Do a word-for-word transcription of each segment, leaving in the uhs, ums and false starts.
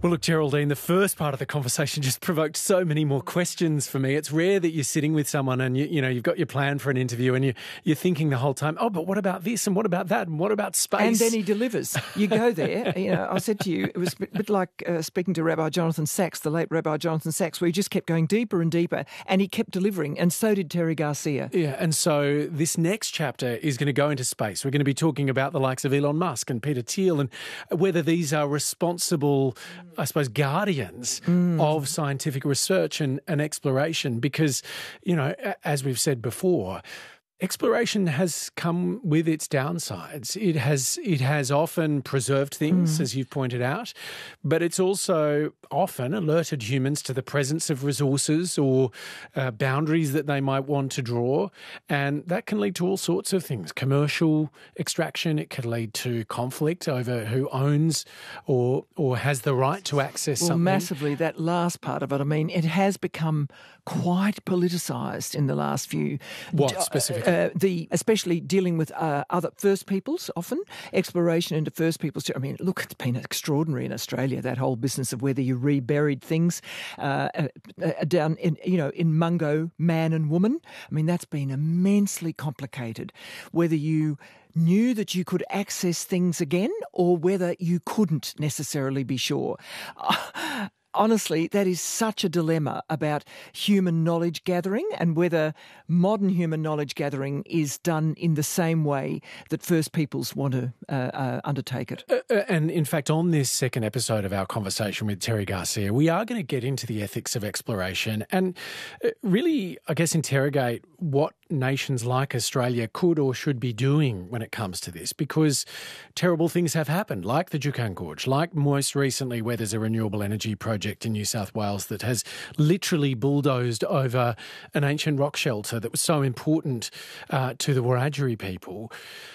Well, look, Geraldine, the first part of the conversation just provoked so many more questions for me. It's rare that you're sitting with someone and, you, you know, you've got your plan for an interview and you, you're thinking the whole time, oh, but what about this and what about that and what about space? And then he delivers. You go there. You know, I said to you, it was a bit, bit like uh, speaking to Rabbi Jonathan Sacks, the late Rabbi Jonathan Sacks, where he just kept going deeper and deeper and he kept delivering, and so did Terry Garcia. Yeah, and so this next chapter is going to go into space. We're going to be talking about the likes of Elon Musk and Peter Thiel and whether these are responsible, I suppose, guardians Mm. of scientific research and, and exploration because, you know, as we've said before, exploration has come with its downsides. It has it has often preserved things, mm. as you've pointed out, but it's also often alerted humans to the presence of resources or uh, boundaries that they might want to draw, and that can lead to all sorts of things. Commercial extraction, it can lead to conflict over who owns or or has the right to access well, something. Massively, that last part of it, I mean, it has become quite politicised in the last few... What specifically? Uh, the especially dealing with uh, other First Peoples, often exploration into First Peoples. I mean, look, it's been extraordinary in Australia, that whole business of whether you reburied things uh, uh, down in, you know, in Mungo, man and woman. I mean, that's been immensely complicated. Whether you knew that you could access things again or whether you couldn't necessarily be sure. Uh, Honestly, that is such a dilemma about human knowledge gathering and whether modern human knowledge gathering is done in the same way that First Peoples want to uh, uh, undertake it. Uh, and in fact, on this second episode of our conversation with Terry Garcia, we are going to get into the ethics of exploration and really, I guess, interrogate what nations like Australia could or should be doing when it comes to this, because terrible things have happened, like the Juukan Gorge, like most recently where there's a renewable energy project in New South Wales that has literally bulldozed over an ancient rock shelter that was so important uh, to the Wiradjuri people.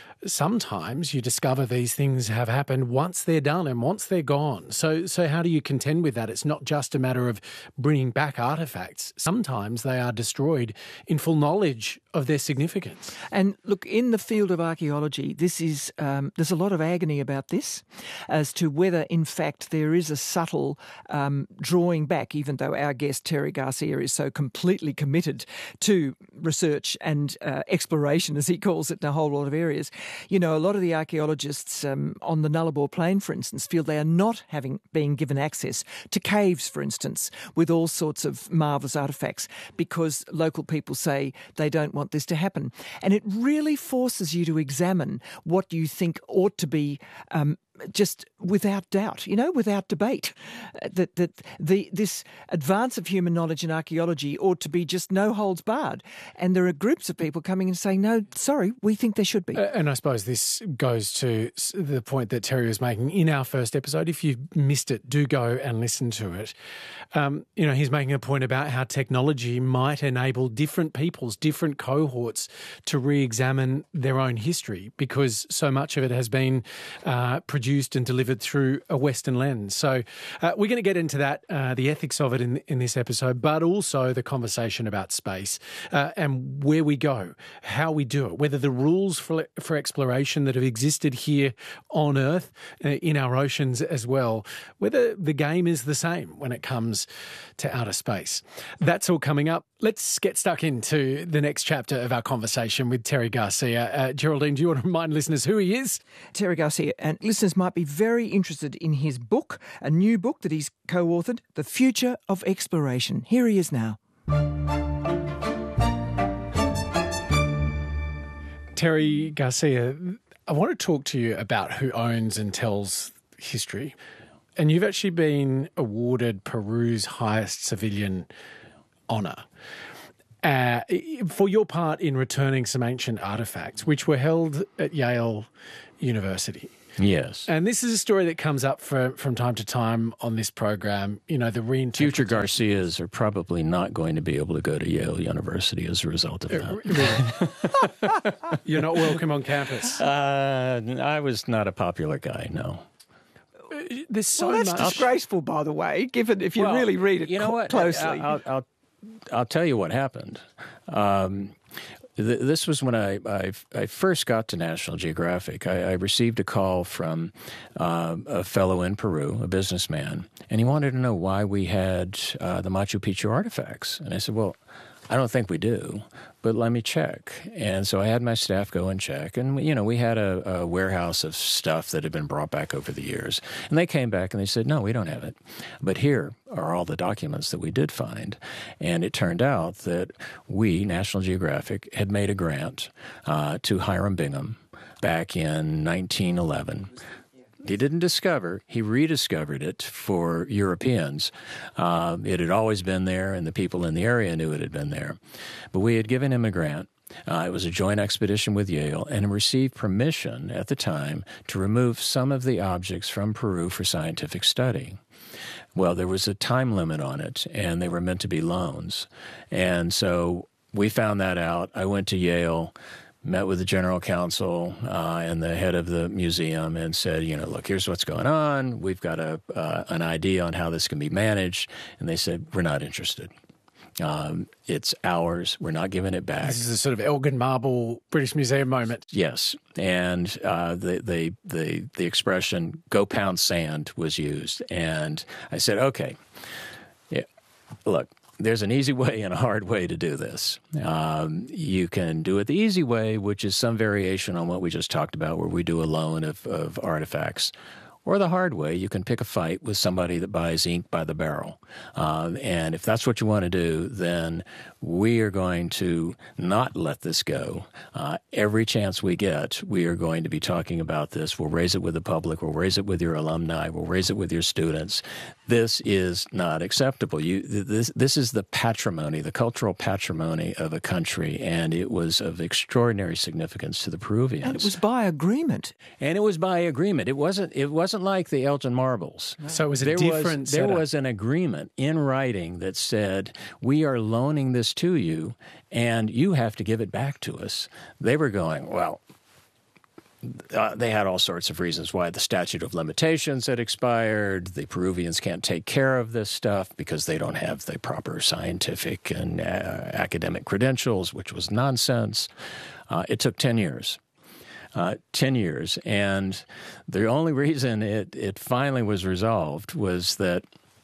Sometimes you discover these things have happened once they're done and once they're gone. So so how do you contend with that? It's not just a matter of bringing back artefacts. Sometimes they are destroyed in full knowledge of their significance. And look, in the field of archaeology, this is um, there's a lot of agony about this as to whether, in fact, there is a subtle um, drawing back, even though our guest Terry Garcia is so completely committed to research and uh, exploration, as he calls it, in a whole lot of areas. You know, a lot of the archaeologists um, on the Nullarbor Plain, for instance, feel they are not having being given access to caves, for instance, with all sorts of marvellous artefacts because local people say they don't want this to happen. And it really forces you to examine what you think ought to be um, just without doubt, you know, without debate, that that the this advance of human knowledge in archaeology ought to be just no holds barred. And there are groups of people coming and saying, no, sorry, we think there should be. Uh, and I suppose this goes to the point that Terry was making in our first episode. If you missed it, do go and listen to it. Um, you know, he's making a point about how technology might enable different peoples, different cohorts to re-examine their own history because so much of it has been uh, produced and delivered through a Western lens. So uh, we're going to get into that, uh, the ethics of it in, in this episode, but also the conversation about space uh, and where we go, how we do it, whether the rules for, for exploration that have existed here on Earth, uh, in our oceans as well, whether the game is the same when it comes to outer space. That's all coming up. Let's get stuck into the next chapter of our conversation with Terry Garcia. Uh, Geraldine, do you want to remind listeners who he is? Terry Garcia, and listeners might be very interested in his book, a new book that he's co-authored, The Future of Exploration. Here he is now. Terry Garcia, I want to talk to you about who owns and tells history. And you've actually been awarded Peru's highest civilian honour uh, for your part in returning some ancient artefacts, which were held at Yale University. Yes. And this is a story that comes up for, from time to time on this program. You know, the reinterpretation. Future Garcias are probably not going to be able to go to Yale University as a result of that. Really? You're not welcome on campus. Uh, I was not a popular guy, no. There's so well, that's much. disgraceful, by the way, given if you well, really read it you know co- what? closely. I'll, I'll, I'll tell you what happened. Um, th- this was when I, I I first got to National Geographic. I, I received a call from uh, a fellow in Peru, a businessman, and he wanted to know why we had uh, the Machu Picchu artifacts. And I said, well, I don't think we do, but let me check. And so I had my staff go and check. And, you know, we had a, a warehouse of stuff that had been brought back over the years. And they came back and they said, no, we don't have it. But here are all the documents that we did find. And it turned out that we, National Geographic, had made a grant uh, to Hiram Bingham back in nineteen eleven. He didn't discover, he rediscovered it for Europeans. Uh, it had always been there, and the people in the area knew it had been there. But we had given him a grant. Uh, it was a joint expedition with Yale, and received permission at the time to remove some of the objects from Peru for scientific study. Well, there was a time limit on it, and they were meant to be loans. And so we found that out. I went to Yale, met with the general counsel uh, and the head of the museum and said, you know, look, here's what's going on. We've got a uh, an idea on how this can be managed. And they said, we're not interested. Um, it's ours. We're not giving it back. This is a sort of Elgin Marble British Museum moment. Yes. And uh, the, the, the, the expression, go pound sand, was used. And I said, okay, yeah, look, there's an easy way and a hard way to do this. Um, you can do it the easy way, which is some variation on what we just talked about, where we do a loan of, of artifacts. Or the hard way, you can pick a fight with somebody that buys ink by the barrel. Um, and if that's what you want to do, then we are going to not let this go. Uh, every chance we get, we are going to be talking about this. We'll raise it with the public. We'll raise it with your alumni. We'll raise it with your students. This is not acceptable. You, this, this is the patrimony, the cultural patrimony of a country, and it was of extraordinary significance to the Peruvians. And it was by agreement. And it was by agreement. It wasn't. It wasn't like the Elgin Marbles. So it was a there different was, There setup. was an agreement in writing that said, we are loaning this to you, and you have to give it back to us. They were going, well, uh, they had all sorts of reasons why the statute of limitations had expired. The Peruvians can't take care of this stuff because they don't have the proper scientific and uh, academic credentials, which was nonsense. Uh, it took ten years. Uh, ten years. And the only reason it, it finally was resolved was that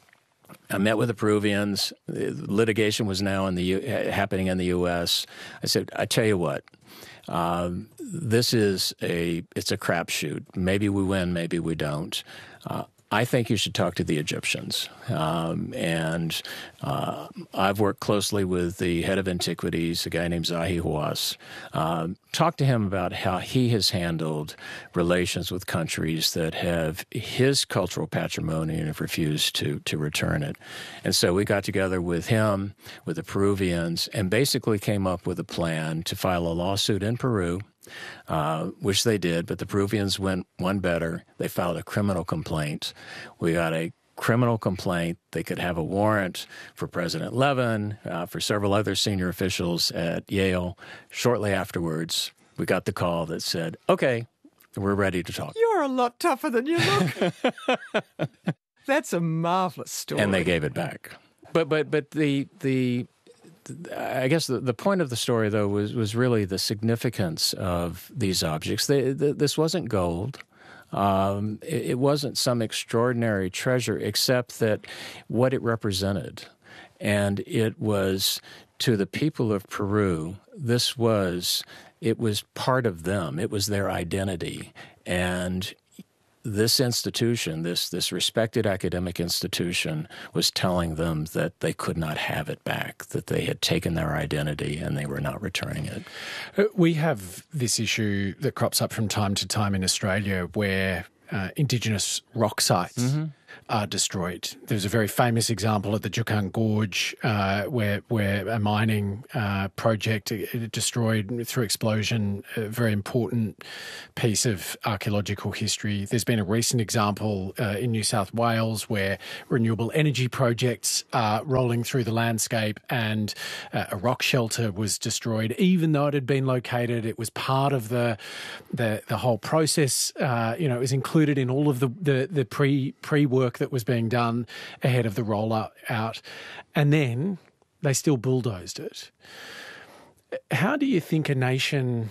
I met with the Peruvians. Litigation was now in the U- happening in the U S. I said, I tell you what, um, this is a, it's a crapshoot. Maybe we win, maybe we don't. Uh, I think you should talk to the Egyptians. Um, and uh, I've worked closely with the head of antiquities, a guy named Zahi Hawass. Um, talk to him about how he has handled relations with countries that have his cultural patrimony and have refused to, to return it. And so we got together with him, with the Peruvians, and basically came up with a plan to file a lawsuit in Peru, Uh, which they did, but the Peruvians went one better. They filed a criminal complaint. We got a criminal complaint. They could have a warrant for President Levin, uh, for several other senior officials at Yale. Shortly afterwards, we got the call that said, okay, we're ready to talk. You're a lot tougher than you look. That's a marvelous story. And they gave it back. But but but the the I guess the, the point of the story, though, was, was really the significance of these objects. They, the, this wasn't gold. Um, it, it wasn't some extraordinary treasure, except that what it represented. And it was, to the people of Peru, this was, it was part of them. It was their identity. And this institution, this this respected academic institution, was telling them that they could not have it back, that they had taken their identity and they were not returning it. We have this issue that crops up from time to time in Australia where uh, Indigenous rock sites mm-hmm. are destroyed. There's a very famous example at the Juukan Gorge uh, where where a mining uh, project destroyed through explosion a very important piece of archaeological history. There's been a recent example uh, in New South Wales where renewable energy projects are rolling through the landscape and uh, a rock shelter was destroyed. Even though it had been located, it was part of the the, the whole process. Uh, you know, it was included in all of the, the, the pre, pre-work that was being done ahead of the rollout out. And then they still bulldozed it. How do you think a nation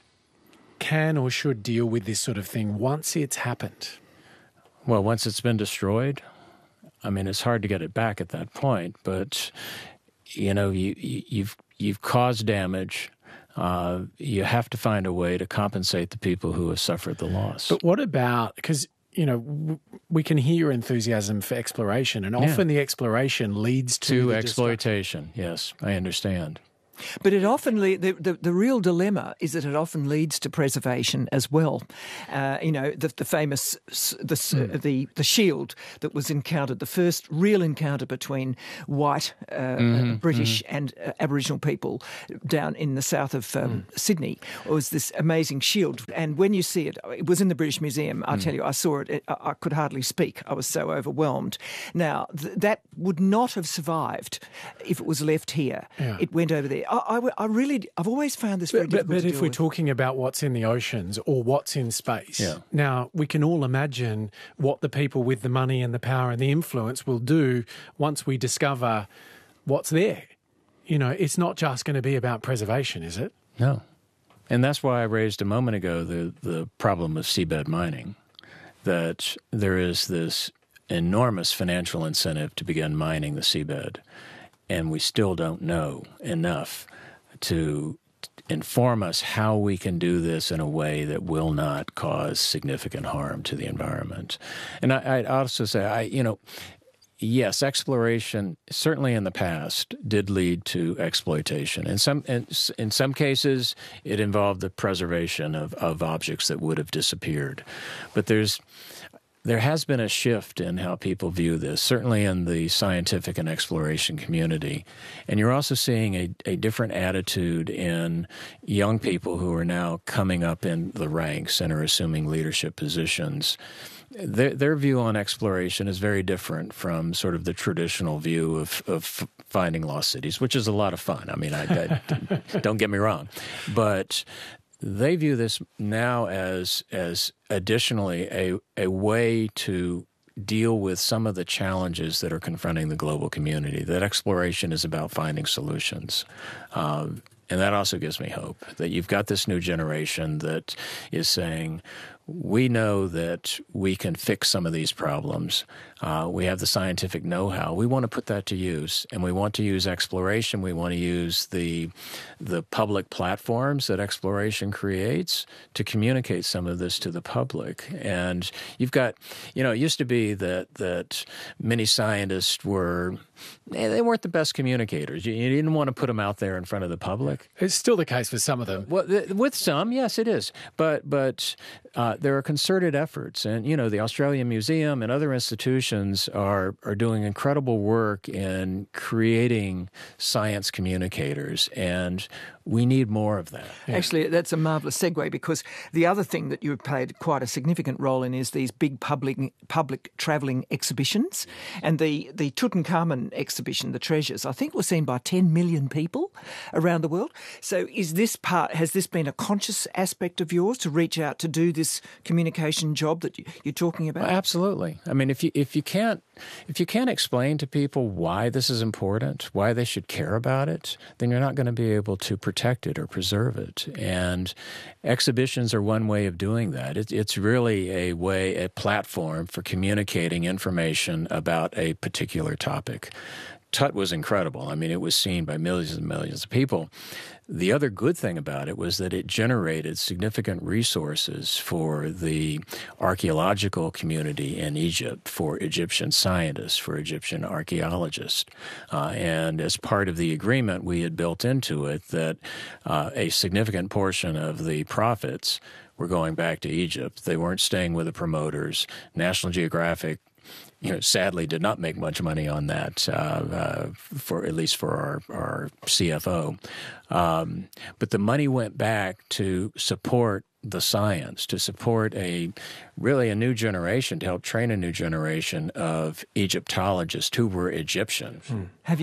can or should deal with this sort of thing once it's happened? Well, once it's been destroyed, I mean, it's hard to get it back at that point. But you know, you, you, you've you've caused damage. Uh, you have to find a way to compensate the people who have suffered the loss. But what about, because, you know, we can hear your enthusiasm for exploration, and often yeah. the exploration leads to, to exploitation. Yes, I understand. But it often le- the, the the real dilemma is that it often leads to preservation as well. Uh, you know, the, the famous the, mm. the the shield that was encountered, the first real encounter between white uh, mm-hmm, British mm-hmm. and uh, Aboriginal people down in the south of um, mm. Sydney, was this amazing shield. And when you see it, it was in the British Museum. I mm. tell you, I saw it. I, I could hardly speak. I was so overwhelmed. Now th- that would not have survived if it was left here. Yeah. It went over there. I, I, I really, I've always found this very but, difficult but, but to if deal we're with. talking about what's in the oceans or what's in space, yeah. now we can all imagine what the people with the money and the power and the influence will do once we discover what's there. You know, it's not just going to be about preservation, is it? No. And that's why I raised a moment ago the, the problem of seabed mining, that there is this enormous financial incentive to begin mining the seabed, and we still don't know enough to inform us how we can do this in a way that will not cause significant harm to the environment. And I, I'd also say, I, you know, yes, exploration certainly in the past did lead to exploitation. In some in, in some cases, it involved the preservation of, of objects that would have disappeared. But there's There has been a shift in how people view this, certainly in the scientific and exploration community. And you're also seeing a, a different attitude in young people who are now coming up in the ranks and are assuming leadership positions. Their, their view on exploration is very different from sort of the traditional view of, of finding lost cities, which is a lot of fun. I mean, I, I, don't get me wrong. But they view this now as as additionally a a way to deal with some of the challenges that are confronting the global community. That exploration is about finding solutions. Um, and that also gives me hope that you've got this new generation that is saying, we know that we can fix some of these problems. Uh, we have the scientific know-how. We want to put that to use, and we want to use exploration. We want to use the the public platforms that exploration creates to communicate some of this to the public. And you've got, you know, it used to be that that many scientists were, they weren't the best communicators. You, you didn't want to put them out there in front of the public. It's still the case with some of them. Well, th- with some, yes, it is. But but uh, there are concerted efforts, and you know, the Australian Museum and other institutions are are doing incredible work in creating science communicators, and we need more of that. Yeah. Actually, that's a marvellous segue, because the other thing that you've played quite a significant role in is these big public public travelling exhibitions. And the, the Tutankhamun exhibition, The Treasures, I think was seen by ten million people around the world. So is this part, has this been a conscious aspect of yours to reach out to do this communication job that you're talking about? Well, absolutely. I mean, if you if you can't if you can't explain to people why this is important, why they should care about it, then you're not going to be able to protect it or preserve it. And exhibitions are one way of doing that. It, it's really a way, a platform for communicating information about a particular topic. Tut was incredible. I mean, it was seen by millions and millions of people. The other good thing about it was that it generated significant resources for the archaeological community in Egypt, for Egyptian scientists, for Egyptian archaeologists. Uh, and as part of the agreement, we had built into it that uh, a significant portion of the profits were going back to Egypt. They weren't staying with the promoters. National Geographic, you know, sadly did not make much money on that, uh, uh, for at least for our, our C F O. Um, but the money went back to support the science, to support a really a new generation, to help train a new generation of Egyptologists who were Egyptian. Hmm. Have you